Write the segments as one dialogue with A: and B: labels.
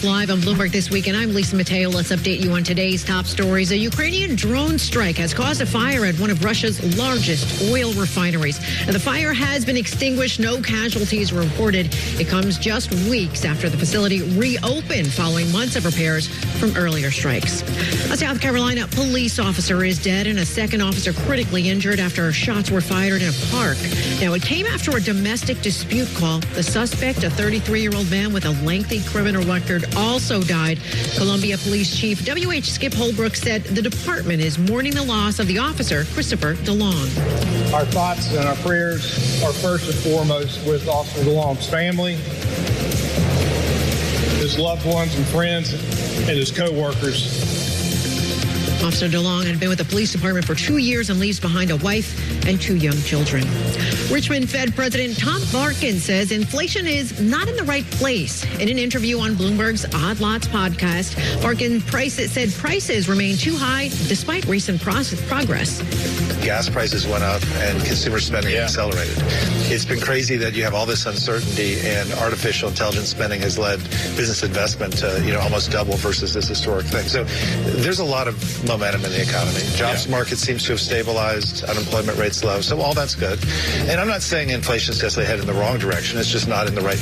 A: Live on Bloomberg This Weekend. I'm Lisa Mateo. Let's update you on today's top stories. A Ukrainian drone strike has caused a fire at one of Russia's largest oil refineries. And the fire has been extinguished. No casualties were reported. It comes just weeks after the facility reopened following months of repairs from earlier strikes. A South Carolina police officer is dead and a second officer critically injured after shots were fired in a park. Now, it came after a domestic dispute call. The suspect, a 33-year-old man with a lengthy criminal record, also died. Columbia Police Chief W.H. Skip Holbrook said the department is mourning the loss of the officer, Christopher DeLong.
B: Our thoughts and our prayers are first and foremost with Officer DeLong's family, his loved ones and friends, and his co-workers.
A: Officer DeLong had been with the police department for 2 years and leaves behind a wife and 2 young children. Richmond Fed President Tom Barkin says inflation is not in the right place. In an interview on Bloomberg's Odd Lots podcast, Barkin said prices remain too high despite recent progress.
C: Gas prices went up and consumer spending accelerated. It's been crazy that you have all this uncertainty, and artificial intelligence spending has led business investment to almost double versus this historic thing. So there's a lot of momentum in the economy. Jobs market seems to have stabilized, unemployment rates low, so all that's good. And I'm not saying inflation is necessarily headed in the wrong direction. It's just not in the right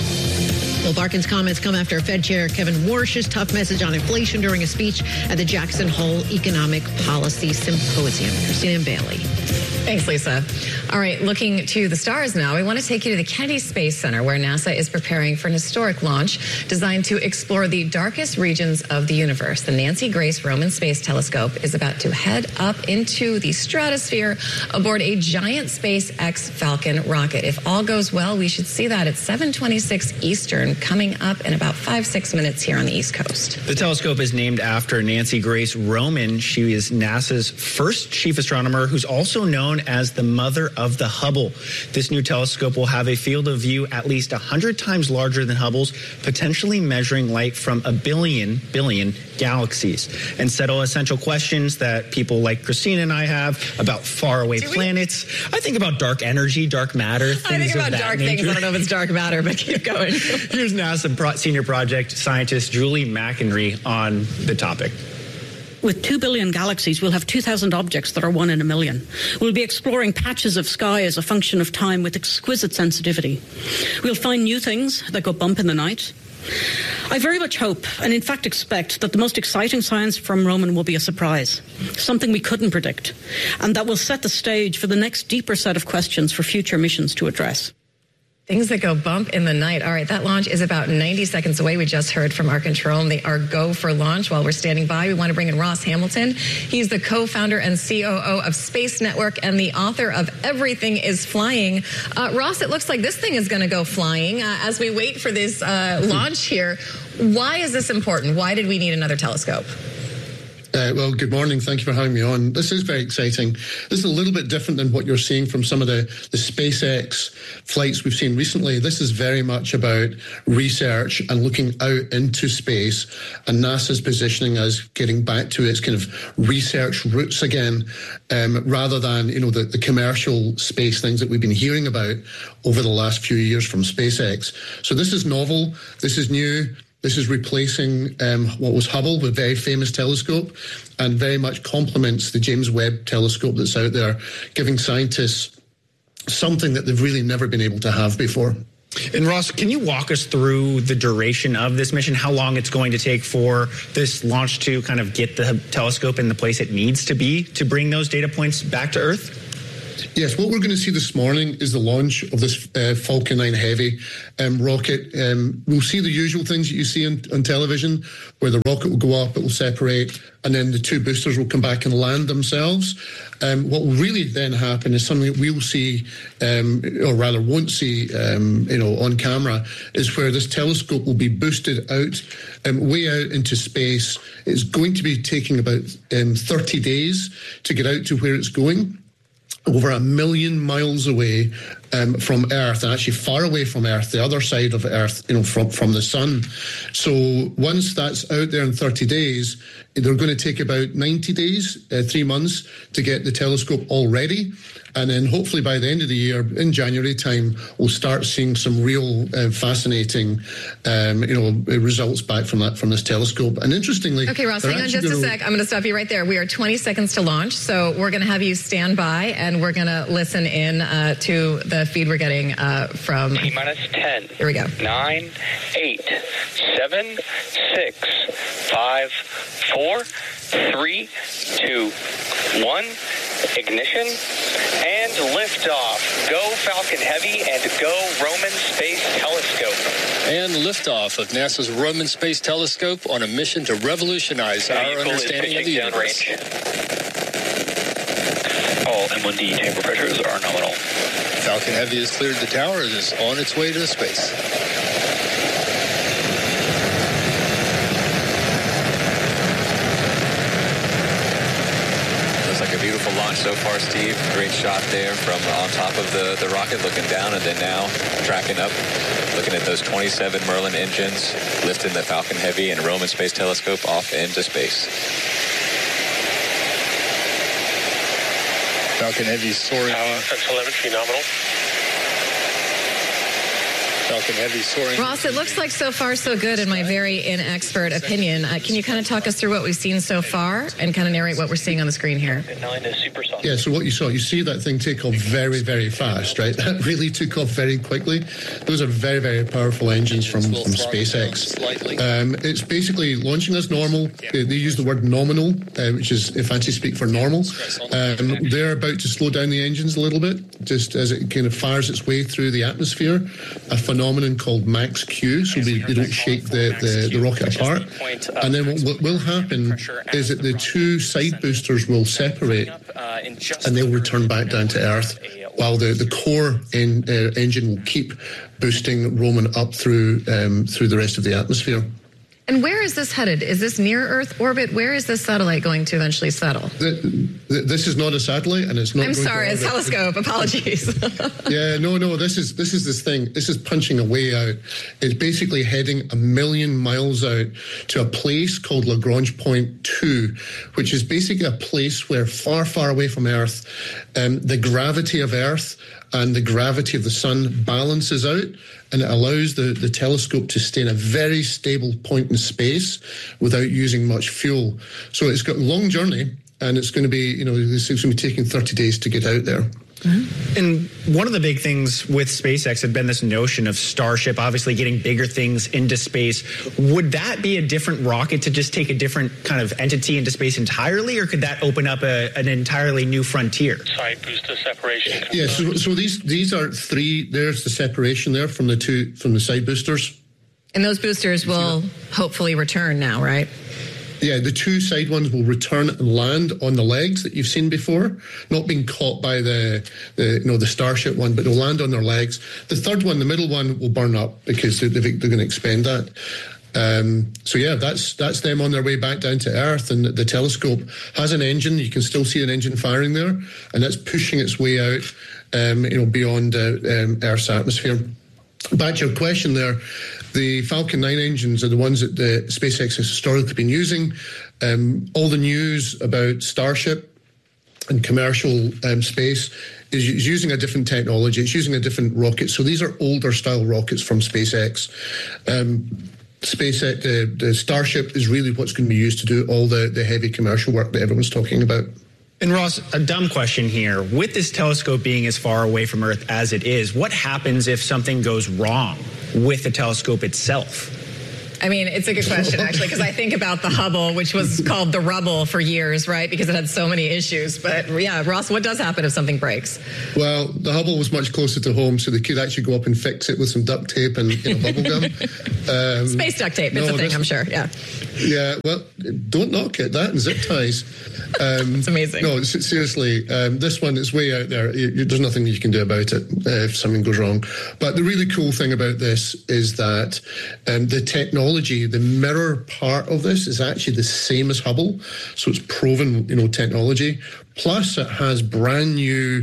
C: place.
A: Well, Barkin's comments come after Fed Chair Kevin Warsh's tough message on inflation during a speech at the Jackson Hole Economic Policy Symposium. Christina Bailey.
D: Thanks, Lisa. All right, looking to the stars now, we want to take you to the Kennedy Space Center, where NASA is preparing for an historic launch designed to explore the darkest regions of the universe. The Nancy Grace Roman Space Telescope is about to head up into the stratosphere aboard a giant SpaceX Falcon rocket. If all goes well, we should see that at 7:26 Eastern, coming up in about 5-6 minutes here on the East Coast.
E: The telescope is named after Nancy Grace Roman. She is NASA's first chief astronomer, who's also known as the mother of the Hubble. This new telescope will have a field of view at least 100 times larger than Hubble's, potentially measuring light from a billion galaxies, and settle essential questions that people like Christina and I have about faraway planets. I think about dark energy, dark matter, things
D: I think about
E: of that
D: dark
E: nature.
D: things. I don't know if it's dark matter, but keep going.
E: Here's NASA Senior Project Scientist Julie McInerney on the topic.
F: With 2 billion galaxies, we'll have 2,000 objects that are 1 in a million. We'll be exploring patches of sky as a function of time with exquisite sensitivity. We'll find new things that go bump in the night. I very much hope, and in fact expect, that the most exciting science from Roman will be a surprise, something we couldn't predict, and that will set the stage for the next deeper set of questions for future missions to address.
D: Things that go bump in the night. All right, that launch is about 90 seconds away. We just heard from our control room. They are go for launch. While we're standing by, we want to bring in Ross Hamilton. He's the co-founder and COO of Space Network and the author of Everything is Flying. Ross, it looks like this thing is going to go flying. As we wait for this launch here, why is this important? Why did we need another telescope?
G: Well, good morning. Thank you for having me on. This is very exciting. This is a little bit different than what you're seeing from some of the SpaceX flights we've seen recently. This is very much about research and looking out into space, and NASA's positioning as getting back to its kind of research roots again, rather than, the commercial space things that we've been hearing about over the last few years from SpaceX. So this is novel. This is new. This is replacing what was Hubble, the very famous telescope, and very much complements the James Webb telescope that's out there, giving scientists something that they've really never been able to have before.
E: And Ross, can you walk us through the duration of this mission, how long it's going to take for this launch to kind of get the telescope in the place it needs to be to bring those data points back to Earth?
G: Yes, what we're going to see this morning is the launch of this Falcon 9 Heavy rocket. We'll see the usual things that you see on television, where the rocket will go up, it will separate, and then the two boosters will come back and land themselves. What will really then happen is something that we'll see, or rather won't see, on camera, is where this telescope will be boosted out, way out into space. It's going to be taking about 30 days to get out to where it's going. Over 1 million miles away from Earth, and actually far away from Earth, the other side of Earth, from the sun. So once that's out there in 30 days, they're going to take about 90 days, 3 months, to get the telescope all ready. And then hopefully by the end of the year, in January time, we'll start seeing some real fascinating, results back from this telescope. And interestingly,
D: okay, Ross, hang on just a sec. I'm going to stop you right there. We are 20 seconds to launch, so we're going to have you stand by, and we're going to listen in to the feed we're getting from
H: T-minus 10.
D: Here we go.
H: 9, 8, 7, 6, 5, 4, 3, 2, 1. Ignition and liftoff. Go Falcon Heavy and go Roman Space Telescope.
I: And liftoff of NASA's Roman Space Telescope on a mission to revolutionize our understanding of the universe.
H: All M1D chamber pressures are nominal.
I: Falcon Heavy has cleared the tower and is on its way to space.
J: A beautiful launch so far, Steve. Great shot there from on top of the rocket, looking down, and then now tracking up, looking at those 27 Merlin engines, lifting the Falcon Heavy and Roman Space Telescope off into space.
I: Falcon Heavy soaring.
H: Telemetry nominal.
I: Falcon Heavy soaring.
D: Ross, it looks like so far so good in my very inexpert opinion. Can you kind of talk us through what we've seen so far and kind of narrate what we're seeing on the screen here?
G: Yeah, so what you see that thing take off very, very fast, right? That really took off very quickly. Those are very, very powerful engines from SpaceX. It's basically launching as normal. They use the word nominal, which is fancy speak for normal. They're about to slow down the engines a little bit, just as it kind of fires its way through the atmosphere. A phenomenon called max Q, so they don't shake the rocket apart. And then what will happen is that the two side boosters will separate and they'll return back down to Earth, while the core engine will keep boosting Roman up through the rest of the atmosphere.
D: And where is this headed? Is this near Earth orbit? Where is this satellite going to eventually settle?
G: This is not a satellite, and it's not.
D: I'm sorry, a telescope. Apologies.
G: Yeah, no. This is this thing. This is punching a way out. It's basically heading 1 million miles out to a place called Lagrange Point 2, which is basically a place where far, far away from Earth, the gravity of Earth and the gravity of the sun balances out, and it allows the telescope to stay in a very stable point in space without using much fuel. So it's got a long journey, and it's going to be, it's going to be taking 30 days to get out there.
E: And one of the big things with SpaceX had been this notion of Starship, obviously getting bigger things into space. Would that be a different rocket to just take a different kind of entity into space entirely, or could that open up an entirely new frontier?
H: Side booster separation.
G: Yeah, so these are three. There's the separation there from the side boosters.
D: And those boosters will hopefully return now, right?
G: Yeah, the two side ones will return and land on the legs that you've seen before, not being caught by the Starship one, but they'll land on their legs. The third one, the middle one, will burn up because they're going to expend that. So yeah, that's them on their way back down to Earth, and the telescope has an engine. You can still see an engine firing there, and that's pushing its way out, beyond Earth's atmosphere. Back to your question there, the Falcon 9 engines are the ones that the SpaceX has historically been using. All the news about Starship and commercial space is using a different technology. It's using a different rocket. So these are older style rockets from SpaceX. SpaceX, the Starship is really what's going to be used to do all the heavy commercial work that everyone's talking about.
E: And Ross, a dumb question here. With this telescope being as far away from Earth as it is, what happens if something goes wrong with the telescope itself?
D: I mean, it's a good question, actually, because I think about the Hubble, which was called the Rubble for years, right? Because it had so many issues. But yeah, Ross, what does happen if something breaks?
G: Well, the Hubble was much closer to home, so they could actually go up and fix it with some duct tape and bubble gum.
D: Space duct tape, it's a thing, I'm sure, yeah.
G: Yeah, well, don't knock it, that and zip ties.
D: It's amazing.
G: No, seriously, this one is way out there. There's nothing you can do about it if something goes wrong. But the really cool thing about this is that the technology, the mirror part of this is actually the same as Hubble. So it's proven, technology. Plus, it has brand new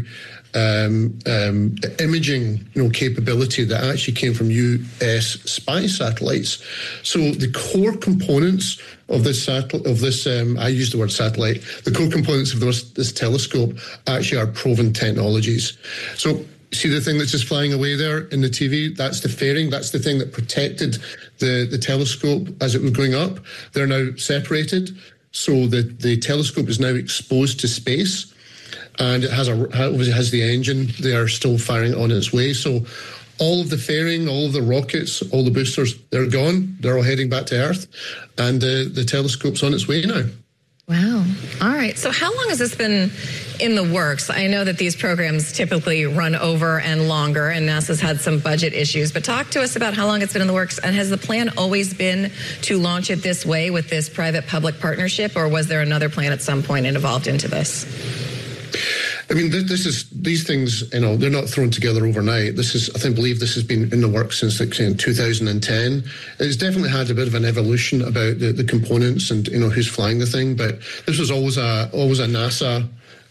G: imaging, capability that actually came from U.S. spy satellites. So the core components of this I use the word satellite. The core components of this telescope actually are proven technologies. So see the thing that's just flying away there in the TV? That's the fairing. That's the thing that protected the telescope as it was going up. They're now separated. So the telescope is now exposed to space, and it obviously has the engine. They are still firing on its way. So all of the fairing, all of the rockets, all the boosters, they're gone. They're all heading back to Earth, and the telescope's on its way now.
D: Wow. All right. So how long has this been in the works? I know that these programs typically run over and longer, and NASA's had some budget issues, but talk to us about how long it's been in the works, and has the plan always been to launch it this way with this private-public partnership, or was there another plan at some point and evolved into this?
G: I mean, these things, they're not thrown together overnight. I believe this has been in the works since 2010. It's definitely had a bit of an evolution about the components and, who's flying the thing. But this was always a NASA,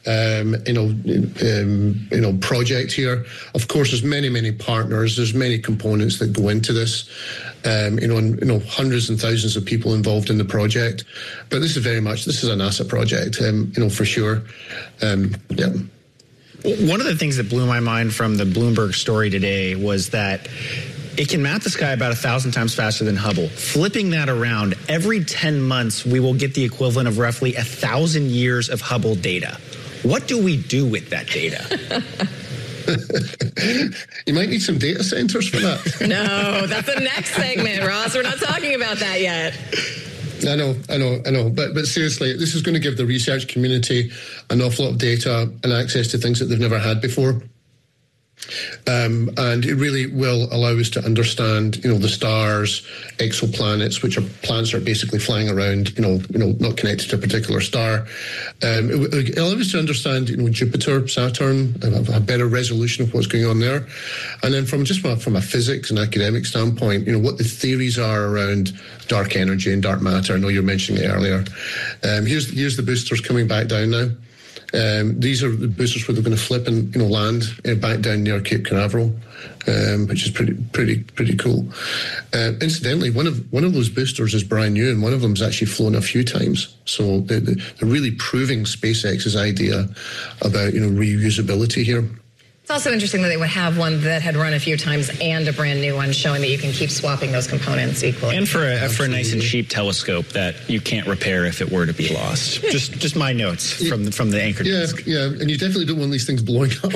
G: project here. Of course, there's many partners. There's many components that go into this. Hundreds and thousands of people involved in the project. But this is a NASA project, for sure. Yeah.
E: One of the things that blew my mind from the Bloomberg story today was that it can map the sky about 1,000 times faster than Hubble. Flipping that around, every 10 months, we will get the equivalent of roughly 1,000 years of Hubble data. What do we do with that data?
G: You might need some data centers for that.
D: No, that's the next segment, Ross. We're not talking about that yet.
G: I know. But seriously, this is going to give the research community an awful lot of data and access to things that they've never had before. And it really will allow us to understand, the stars, exoplanets, which are planets that are basically flying around, not connected to a particular star. It allows us to understand, Jupiter, Saturn, a better resolution of what's going on there. And then from a physics and academic standpoint, what the theories are around dark energy and dark matter. I know you were mentioning it earlier. Here's the boosters coming back down now. These are the boosters where they're going to flip and land back down near Cape Canaveral, which is pretty cool. Incidentally, one of those boosters is brand new, and one of them's actually flown a few times. So they're really proving SpaceX's idea about reusability here.
D: It's also interesting that they would have one that had run a few times and a brand new one, showing that you can keep swapping those components equally.
E: And for a nice and cheap telescope that you can't repair if it were to be lost. just my notes from the anchor disk.
G: Yeah, and you definitely don't want these things blowing up.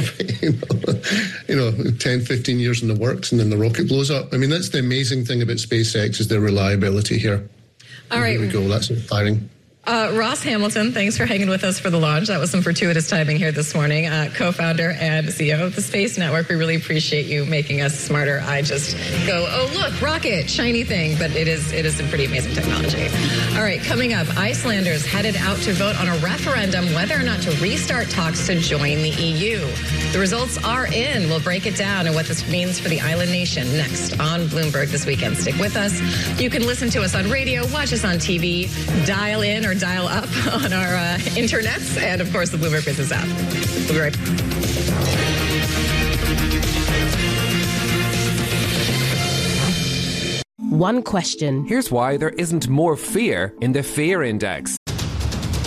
G: 10, 15 years in the works, and then the rocket blows up. I mean, that's the amazing thing about SpaceX is their reliability here.
D: All right,
G: here we go. That's firing.
D: Ross Hamilton, thanks for hanging with us for the launch. That was some fortuitous timing here this morning. Co-founder and CEO of the Space Network. We really appreciate you making us smarter. I just go, oh, look, rocket, shiny thing. But it is some pretty amazing technology. All right, coming up, Icelanders headed out to vote on a referendum whether or not to restart talks to join the EU. The results are in. We'll break it down and what this means for the island nation next on Bloomberg This Weekend. Stick with us. You can listen to us on radio, watch us on TV, dial in or dial up on our internets, and of course the Bloomberg Business app. We'll be right back.
K: One question.
L: Here's why there isn't more fear in the Fear Index.